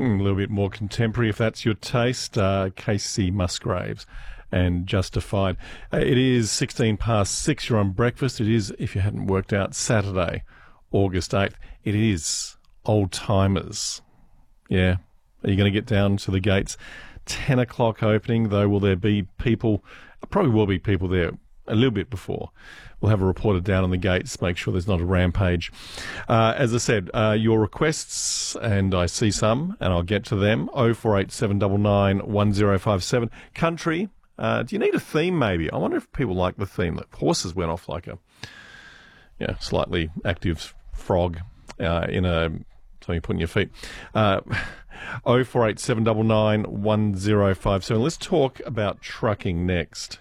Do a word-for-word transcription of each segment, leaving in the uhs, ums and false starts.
Mm, a little bit more contemporary, if that's your taste. Uh, Casey Musgraves and Justified. Uh, it is sixteen past six. You're on breakfast. It is, if you hadn't worked out, Saturday, August eighth. It is Old Timers. Yeah. Are you going to get down to the gates? ten o'clock opening, though. Will there be people? Probably will be people there a little bit before. We'll have a reporter down on the gates, make sure there's not a rampage. Uh, as I said, uh, your requests, and I see some, and I'll get to them. oh four eight seven nine nine one oh five seven. Country, uh, do you need a theme maybe? I wonder if people like the theme. The horses went off like a yeah, slightly active frog uh, in a something you put in your feet. Uh, oh four eight seven nine nine one oh five seven. Let's talk about trucking next.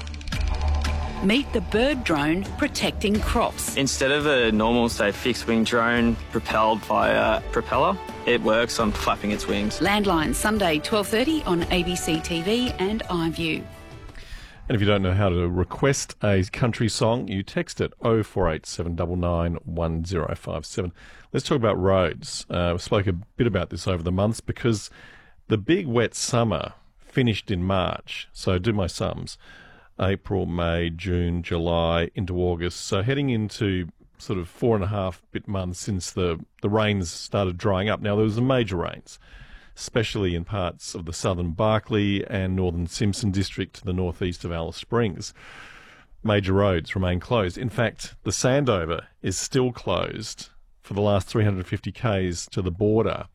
Meet the bird drone protecting crops. Instead of a normal, say, fixed-wing drone propelled by a propeller, it works on flapping its wings. Landline, Sunday, twelve thirty on A B C T V and iView. And if you don't know how to request a country song, you text it oh four eight seven nine nine one oh five seven. Let's talk about roads. Uh, we spoke a bit about this over the months because the big wet summer finished in March. So do my sums. April, May, June, July, into August. So heading into sort of four and a half bit months since the, the rains started drying up. Now, there was the major rains, especially in parts of the southern Barkly and northern Simpson district to the northeast of Alice Springs. Major roads remain closed. In fact, the Sandover is still closed for the last three hundred fifty kays to the border.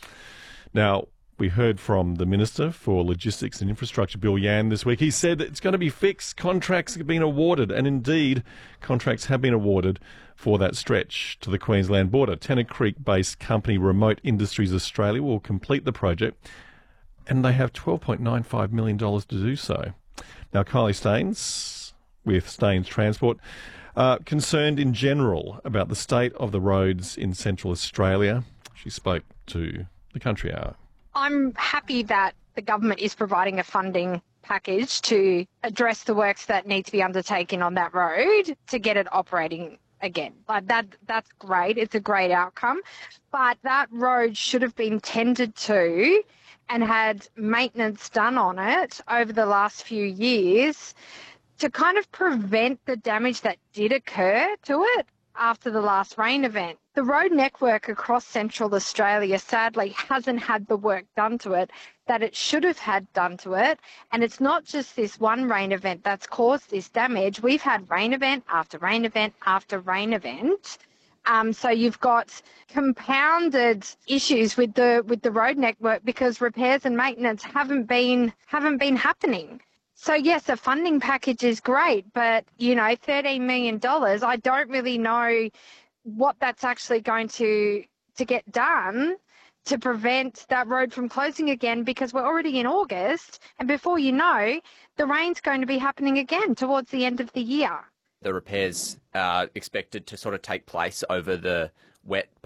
Now, we heard from the Minister for Logistics and Infrastructure, Bill Yan, this week. He said that it's going to be fixed. Contracts have been awarded, and indeed, contracts have been awarded for that stretch to the Queensland border. Tennant Creek-based company Remote Industries Australia will complete the project, and they have twelve point nine five million dollars to do so. Now, Kylie Staines, with Staines Transport, uh, concerned in general about the state of the roads in Central Australia. She spoke to the Country Hour. I'm happy that the government is providing a funding package to address the works that need to be undertaken on that road to get it operating again. Like that, that's great. It's a great outcome. But that road should have been tended to and had maintenance done on it over the last few years to kind of prevent the damage that did occur to it after the last rain event. The road network across Central Australia sadly hasn't had the work done to it that it should have had done to it. And it's not just this one rain event that's caused this damage. We've had rain event after rain event after rain event. Um, so you've got compounded issues with the with the road network because repairs and maintenance haven't been haven't been happening. So, yes, a funding package is great, but, you know, thirteen million dollars, I don't really know what that's actually going to to get done to prevent that road from closing again because we're already in August and before you know, the rain's going to be happening again towards the end of the year. The repairs are expected to sort of take place over the wet